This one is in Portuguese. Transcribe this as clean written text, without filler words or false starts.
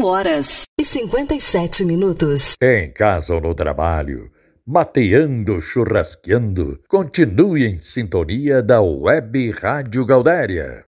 8h57. Em casa ou no trabalho, mateando, churrasqueando, continue em sintonia da Web Rádio Gaudéria.